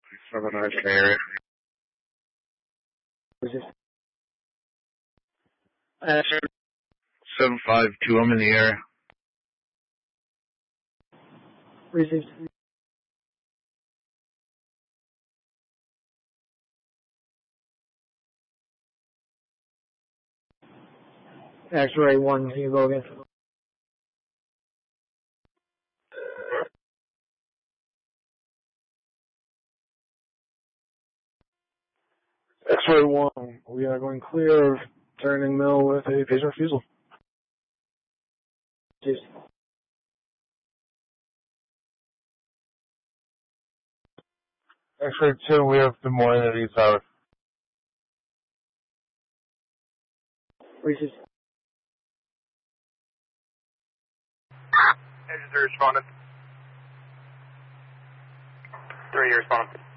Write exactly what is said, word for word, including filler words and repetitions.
Seven nine area. Seven five two. I'm in the air. Received. X-ray one. Can you go again? X-ray one. We are going clear of turning mill with a patient refusal. Jeez. X-ray two, we have Des Moines at East Howard. Received. Engine three responded. Three responded.